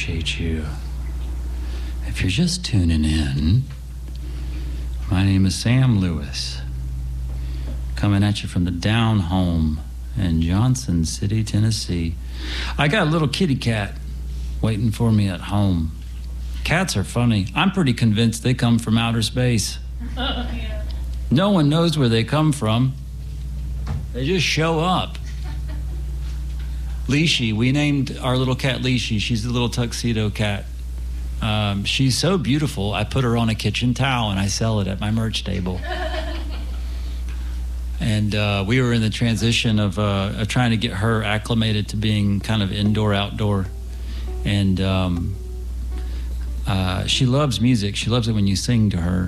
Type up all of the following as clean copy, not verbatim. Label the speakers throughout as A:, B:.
A: appreciate you. If you're just tuning in, my name is Sam Lewis, coming at you from the down home in Johnson City, Tennessee. I got a little kitty cat waiting for me at home. Cats are funny. I'm pretty convinced they come from outer space. Yeah. No one knows where they come from. They just show up. Leashy, we named our little cat Leashy. She's a little tuxedo cat. She's so beautiful, I put her on a kitchen towel and I sell it at my merch table. And we were in the transition of trying to get her acclimated to being kind of indoor-outdoor. And she loves music. She loves it when you sing to her.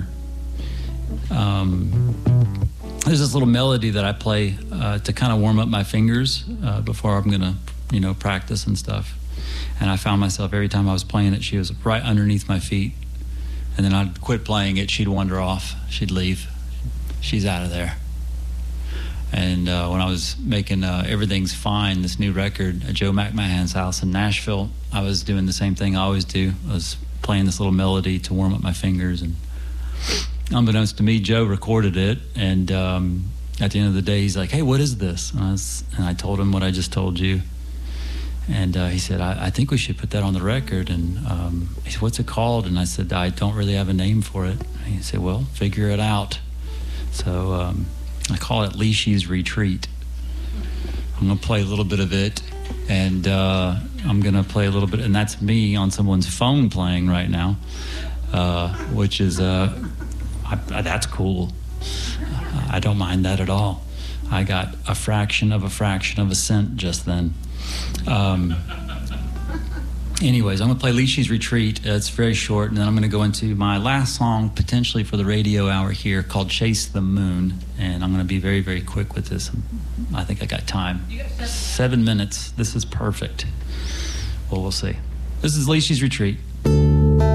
A: There's this little melody that I play to kind of warm up my fingers before I'm going to, practice and stuff. And I found myself every time I was playing it, she was right underneath my feet. And then I'd quit playing it. She'd wander off. She'd leave. She's out of there. And when I was making Everything's Fine, this new record at Joe McMahon's house in Nashville, I was doing the same thing I always do. I was playing this little melody to warm up my fingers. And unbeknownst to me, Joe recorded it. And at the end of the day, he's like, "Hey, what is this?" And I told him what I just told you. And he said, I think we should put that on the record. And he said, "What's it called?" And I said, "I don't really have a name for it." And he said, "Well, figure it out." So I call it Leashy's Retreat. I'm going to play a little bit of it. And I'm going to play a little bit. And that's me on someone's phone playing right now, which is, that's cool. I don't mind that at all. I got a fraction of a cent just then. Anyways, I'm going to play Leashy's Retreat. It's very short, and then I'm going to go into my last song, potentially for the radio hour here, called Chase the Moon. And I'm going to be very, very quick with this. I think I got time. 7 minutes. This is perfect. Well, we'll see. This is Leashy's Retreat.